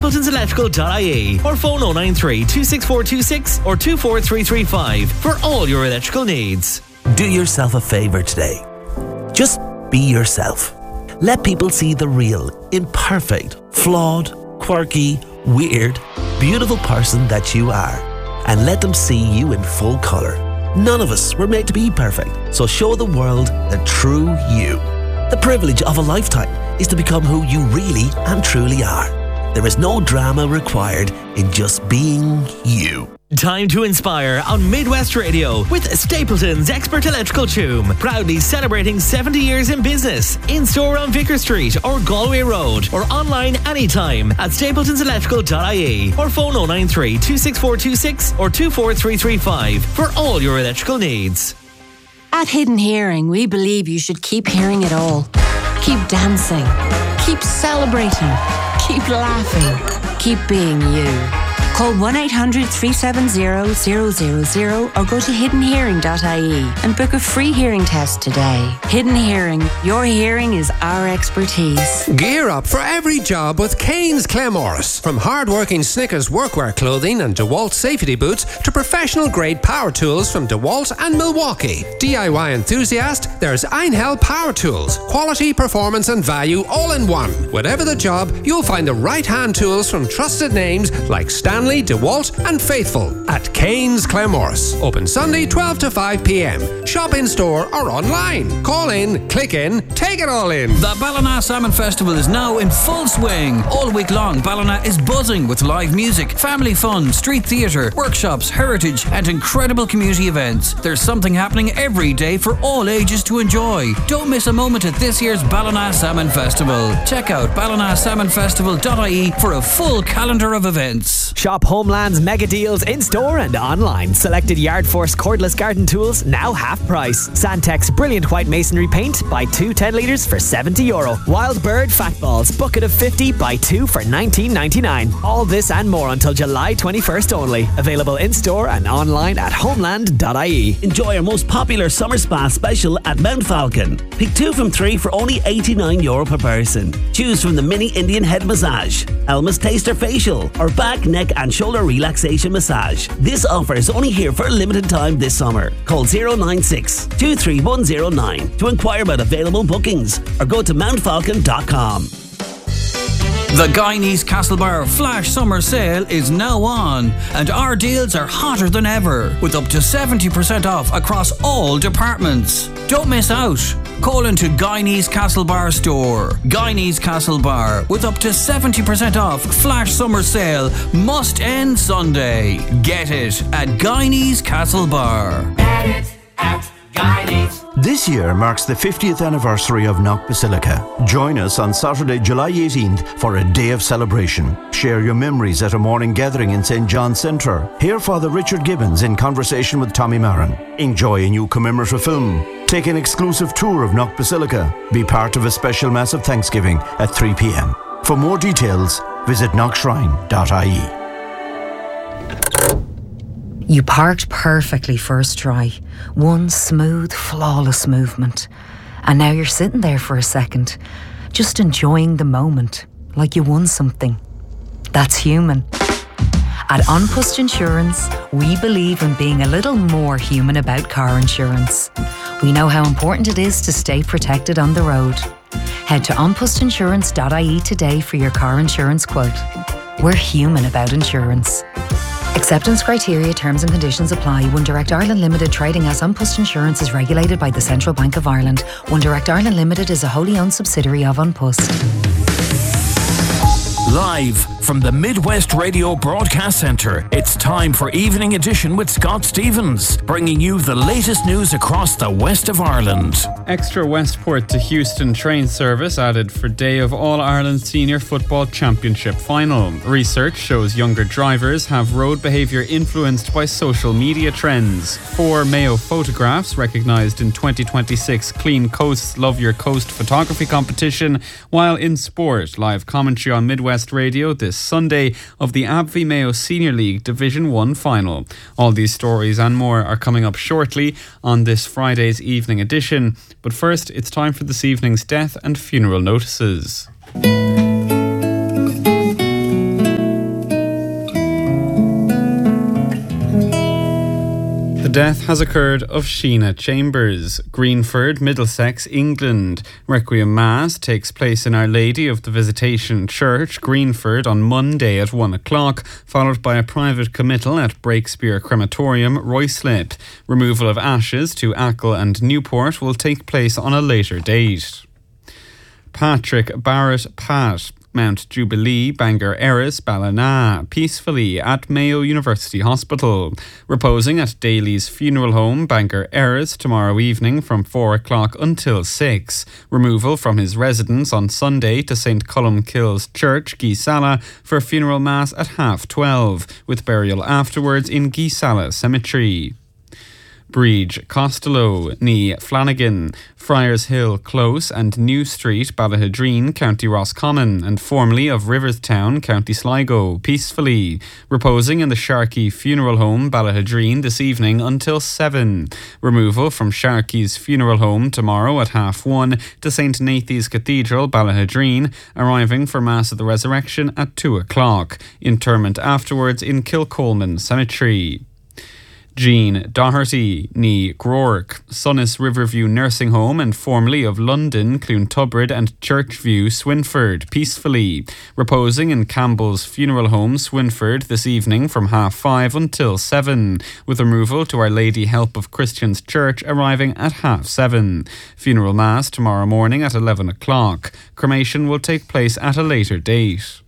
stapletontselectrical.ie or phone 093 26426 or 24335 for all your electrical needs. Do yourself a favour today. Just be yourself. Let people see the real, imperfect, flawed, quirky, weird, beautiful person that you are. And let them see you in full colour. None of us were made to be perfect, so show the world the true you. The privilege of a lifetime is to become who you really and truly are. There is no drama required in just being you. Time to inspire on Midwest Radio with Stapleton's Expert Electrical Choom. Proudly celebrating 70 years in business. In-store on Vicar Street or Galway Road or online anytime at stapletonselectrical.ie or phone 093 26426 or 24335 for all your electrical needs. At Hidden Hearing, we believe you should keep hearing it all. Keep dancing. Keep celebrating. Keep laughing. Keep being you. Call 1-800-370-000 or go to hiddenhearing.ie and book a free hearing test today. Hidden Hearing. Your hearing is our expertise. Gear up for every job with Kane's Claremorris. From hard-working Snickers workwear clothing and DeWalt safety boots to professional-grade power tools from DeWalt and Milwaukee. DIY enthusiast, there's Einhell Power Tools. Quality, performance and value all in one. Whatever the job, you'll find the right hand tools from trusted names like Stanley, DeWalt and Faithful at Kane's Claremorris. Open Sunday 12 to 5 p.m. Shop in store or online. Call in, click in, take it all in. The Ballina Salmon Festival is now in full swing. All week long, Ballina is buzzing with live music, family fun, street theatre, workshops, heritage and incredible community events. There's something happening every day for all ages to enjoy. Don't miss a moment at this year's Ballina Salmon Festival. Check out ballinasalmonfestival.ie for a full calendar of events. Shop Homeland's mega deals in store and online. Selected Yard Force cordless garden tools now half price. Sandtex brilliant white masonry paint, buy 2 10 litres for €70. Wild Bird fat balls bucket of 50, buy 2 for $19.99. All this and more until July 21st only. Available in store and online at homeland.ie. Enjoy our most popular summer spa special at Mount Falcon. Pick 2 from 3 for only €89 per person. Choose from the mini Indian head massage, Elma's Taster facial, or back, neck and shoulder relaxation massage. This offer is only here for a limited time this summer. Call 096 23109 to inquire about available bookings or go to mountfalcon.com. The Guyanese Castlebar Flash Summer Sale is now on, and our deals are hotter than ever, with up to 70% off across all departments. Don't miss out. Call into Guyanese Castlebar store. Guyanese Castlebar, with up to 70% off Flash Summer Sale, must end Sunday. Get it at Guyanese Castlebar. Get it at Guyanese. This year marks the 50th anniversary of Knock Basilica. Join us on Saturday, July 18th for a day of celebration. Share your memories at a morning gathering in St. John's Centre. Hear Father Richard Gibbons in conversation with Tommy Marin. Enjoy a new commemorative film. Take an exclusive tour of Knock Basilica. Be part of a special Mass of Thanksgiving at 3 p.m. For more details, visit knockshrine.ie. You parked perfectly first try. One smooth, flawless movement. And now you're sitting there for a second, just enjoying the moment, like you won something. That's human. At An Post Insurance, we believe in being a little more human about car insurance. We know how important it is to stay protected on the road. Head to onpostinsurance.ie today for your car insurance quote. We're human about insurance. Acceptance criteria, terms and conditions apply. One Direct Ireland Limited, trading as An Post Insurance, is regulated by the Central Bank of Ireland. One Direct Ireland Limited is a wholly owned subsidiary of An Post. Live from the Midwest Radio Broadcast Centre, it's time for Evening Edition with Scott Stevens, bringing you the latest news across the west of Ireland. Extra Westport to Houston train service added for day of All-Ireland Senior Football Championship final. Research shows younger drivers have road behaviour influenced by social media trends. 4 Mayo photographs recognised in 2026 Clean Coast's Love Your Coast photography competition, while in sport, live commentary on Midwest Radio this Sunday of the AbbVie Mayo Senior League Division 1 final. All these stories and more are coming up shortly on this Friday's evening edition. But first, it's time for this evening's death and funeral notices. death has occurred of Sheena Chambers, Greenford, Middlesex, England. Requiem Mass takes place in Our Lady of the Visitation Church, Greenford, on Monday at 1 o'clock, followed by a private committal at Breakspear Crematorium, Ruislip. Removal of ashes to Achill and Newport will take place on a later date. Patrick Barrett Pat, Mount Jubilee, Bangor Erris, Ballina, peacefully at Mayo University Hospital. Reposing at Daly's Funeral Home, Bangor Erris, tomorrow evening from 4 o'clock until 6. Removal from his residence on Sunday to St Columkille's Church, Geesala, for a funeral mass at 12:30, with burial afterwards in Geesala Cemetery. Bridge, Costello, Ní Flanagan, Friars Hill Close and New Street, Ballahadreen, County Roscommon, and formerly of Riverstown, County Sligo, peacefully. Reposing in the Sharkey Funeral Home, Ballahadreen, this evening until 7. Removal from Sharkey's Funeral Home tomorrow at 1:30 to St Nathan's Cathedral, Ballahadreen, arriving for Mass of the Resurrection at 2 o'clock. Interment afterwards in Kilcolman Cemetery. Jean Doherty, Ní Groark, Sunnis Riverview Nursing Home and formerly of London, Cloontubrid and Churchview, Swinford, peacefully. Reposing in Campbell's Funeral Home, Swinford, this evening from 5:30 until 7, with removal to Our Lady Help of Christians Church arriving at 7:30. Funeral Mass tomorrow morning at 11 o'clock. Cremation will take place at a later date.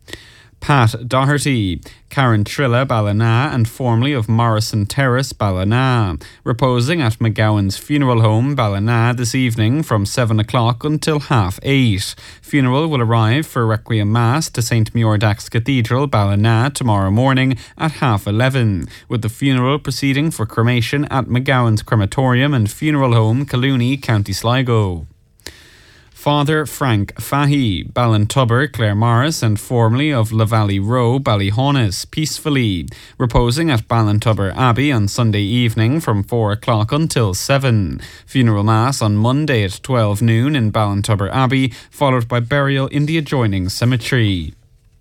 Pat Doherty, Karen Trilla, Ballina, and formerly of Morrison Terrace, Ballina. Reposing at McGowan's Funeral Home, Ballina, this evening from 7 o'clock until 8:30. Funeral will arrive for Requiem Mass to St Muirdax Cathedral, Ballina, tomorrow morning at 11:30, with the funeral proceeding for cremation at McGowan's Crematorium and Funeral Home, Calooney, County Sligo. Father Frank Fahey, Ballintubber, Claremorris, and formerly of La Valley Row, Ballyhonus, peacefully. Reposing at Ballintubber Abbey on Sunday evening from 4 o'clock until 7. Funeral Mass on Monday at 12 noon in Ballintubber Abbey, followed by burial in the adjoining cemetery.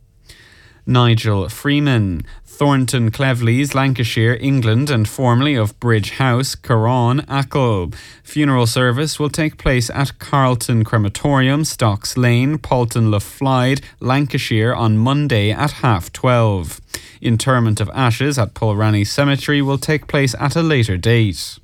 Nigel Freeman, Thornton Cleveleys, Lancashire, England, and formerly of Bridge House, Curran, Achill. Funeral service will take place at Carlton Crematorium, Stocks Lane, Paulton Le Flide, Lancashire on Monday at 12:30. Interment of ashes at Pulranny Cemetery will take place at a later date.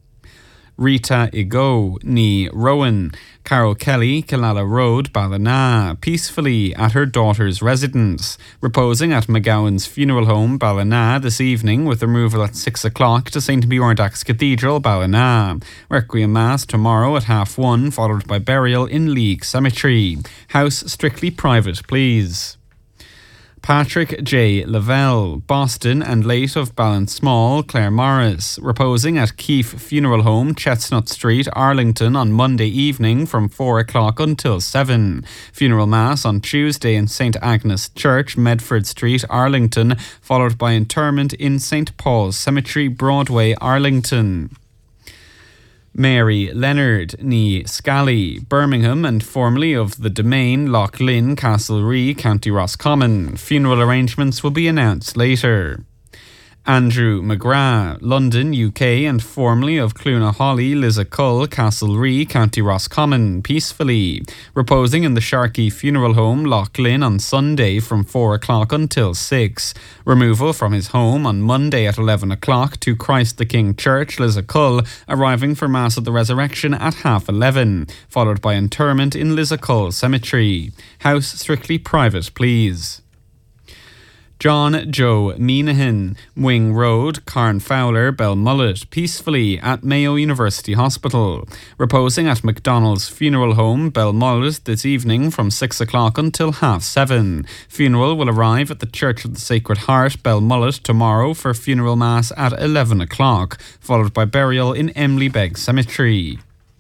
Rita Igo, Ní Rowan, Carol Kelly, Killala Road, Ballina, peacefully at her daughter's residence. Reposing at McGowan's Funeral Home, Ballina, this evening with removal at 6 o'clock to St Muirdax Cathedral, Ballina. Requiem Mass tomorrow at 1:30, followed by burial in League Cemetery. House strictly private, please. Patrick J. Lavelle, Boston and late of Ballinsmall, Claremorris, reposing at Keefe Funeral Home, Chestnut Street, Arlington on Monday evening from 4 o'clock until 7. Funeral Mass on Tuesday in St Agnes Church, Medford Street, Arlington, followed by interment in St Paul's Cemetery, Broadway, Arlington. Mary Leonard, Ní Scally, Birmingham and formerly of the Domain, Loch Lynn, Castlerea, County Roscommon. Funeral arrangements will be announced later. Andrew McGrath, London, UK, and formerly of Clunaholly, Lissacull, Castlerea, County Roscommon, peacefully. Reposing in the Sharkey Funeral Home, Loch Lynn, on Sunday from 4 o'clock until 6. Removal from his home on Monday at 11 o'clock to Christ the King Church, Lissacull, arriving for Mass of the Resurrection at 11:30, followed by interment in Lissacull Cemetery. House strictly private, please. John Joe Meanahan, Wing Road, Carnfowler, Belmullet, peacefully at Mayo University Hospital. Reposing at McDonald's Funeral Home, Belmullet, this evening from 6 o'clock until 7:30. Funeral will arrive at the Church of the Sacred Heart, Belmullet, tomorrow for funeral mass at 11 o'clock, followed by burial in Emily Begg Cemetery.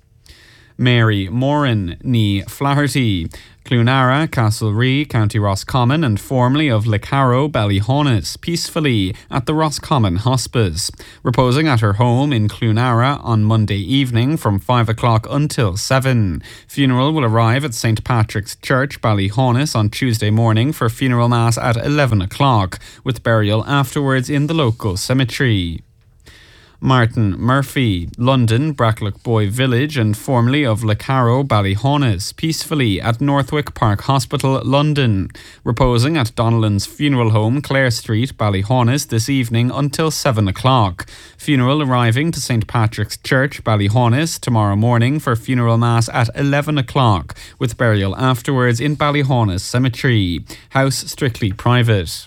Mary Moran, Ní Flaherty, Cloonara, Castlerea, County Roscommon, and formerly of Lecaro, Ballyhonus, peacefully at the Roscommon Hospice. Reposing at her home in Cloonara on Monday evening from 5 o'clock until 7. Funeral will arrive at St Patrick's Church, Ballyhonus, on Tuesday morning for funeral mass at 11 o'clock, with burial afterwards in the local cemetery. Martin Murphy, London, Bracklock Boy Village and formerly of Lecarrow, Ballyhaunis, peacefully at Northwick Park Hospital, London, reposing at Donnellan's funeral home, Clare Street, Ballyhaunis, this evening until 7 o'clock. Funeral arriving to St Patrick's Church, Ballyhaunis, tomorrow morning for funeral mass at 11 o'clock, with burial afterwards in Ballyhaunis Cemetery. House strictly private.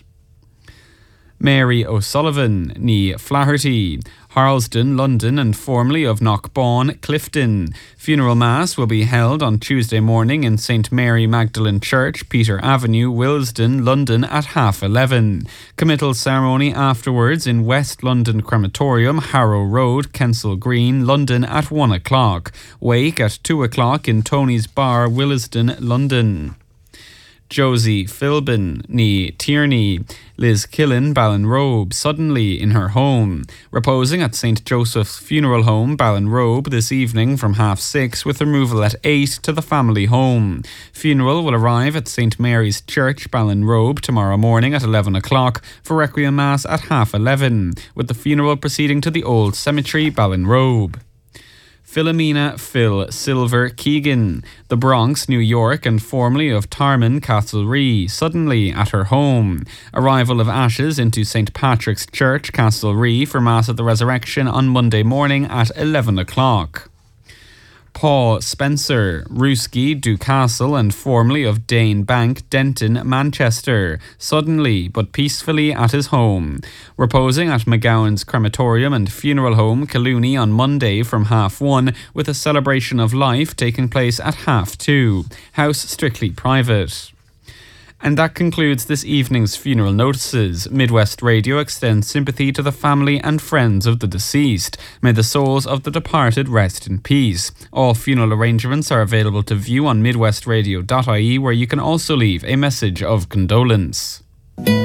Mary O'Sullivan, ní Flaherty, Harlesden, London and formerly of Knockbawn, Clifton. Funeral Mass will be held on Tuesday morning in St Mary Magdalene Church, Peter Avenue, Willesden, London at 11:30. Committal ceremony afterwards in West London Crematorium, Harrow Road, Kensal Green, London at 1 o'clock. Wake at 2 o'clock in Tony's Bar, Willesden, London. Josie Philbin, ní Tierney, Liz Killen, Ballinrobe, suddenly in her home. Reposing at St Joseph's Funeral Home, Ballinrobe, this evening from 6:30 with removal at 8 to the family home. Funeral will arrive at St Mary's Church, Ballinrobe, tomorrow morning at 11 o'clock for Requiem Mass at 11:30, with the funeral proceeding to the Old Cemetery, Ballinrobe. Philomena Phil Silver Keegan, the Bronx, New York and formerly of Tarman, Castlerea, suddenly at her home. Arrival of ashes into St Patrick's Church, Castlerea for Mass of the Resurrection on Monday morning at 11 o'clock. Paul Spencer, Ruski, Ducastle and formerly of Dane Bank, Denton, Manchester, suddenly but peacefully at his home. Reposing at McGowan's Crematorium and Funeral Home, Collooney on Monday from 1:30 with a celebration of life taking place at 2:30. House strictly private. And that concludes this evening's funeral notices. Midwest Radio extends sympathy to the family and friends of the deceased. May the souls of the departed rest in peace. All funeral arrangements are available to view on midwestradio.ie, where you can also leave a message of condolence.